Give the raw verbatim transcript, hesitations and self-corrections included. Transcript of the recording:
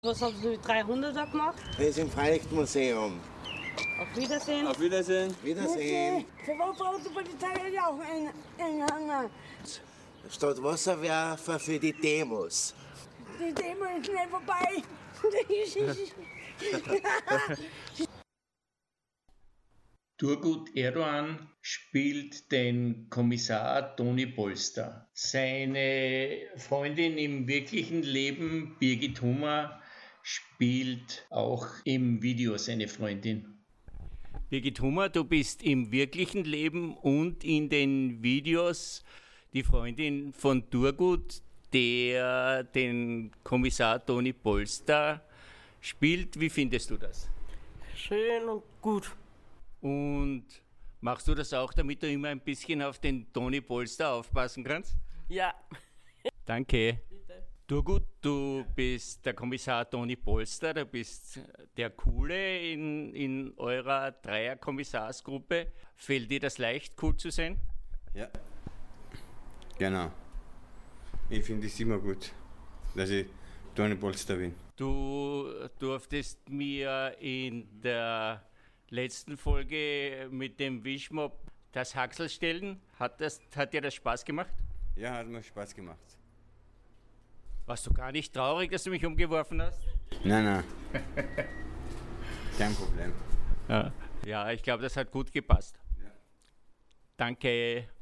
Was haben Sie mit dreihunderter gemacht? Das ist im Freilichtmuseum. Auf Wiedersehen. Auf Wiedersehen. Wiedersehen. Für was braucht die Polizei ja auch einen Anhänger? Statt Wasserwerfer für die Demos. Die Demo ist schnell vorbei. Turgut Erdoğan spielt den Kommissar Toni Polster. Seine Freundin im wirklichen Leben, Birgit Hummer, spielt auch im Video seine Freundin. Birgit Hummer, du bist im wirklichen Leben und in den Videos die Freundin von Turgut, der den Kommissar Toni Polster spielt. Wie findest du das? Schön und gut. Und machst du das auch, damit du immer ein bisschen auf den Toni Polster aufpassen kannst? Ja. Danke. Bitte. Turgut, du bist der Kommissar Toni Polster, du bist der Coole in, in eurer Dreier-Kommissarsgruppe. Fällt dir das leicht, cool zu sein? Ja. Genau. Ich finde es immer gut, dass ich Toni Polster bin. Du durftest mir in der letzten Folge mit dem Wischmob das Haxel stellen. Hat, das, hat dir das Spaß gemacht? Ja, hat mir Spaß gemacht. Warst du gar nicht traurig, dass du mich umgeworfen hast? Nein, nein. Kein Problem. Ja, ja, ich glaube, das hat gut gepasst. Ja. Danke.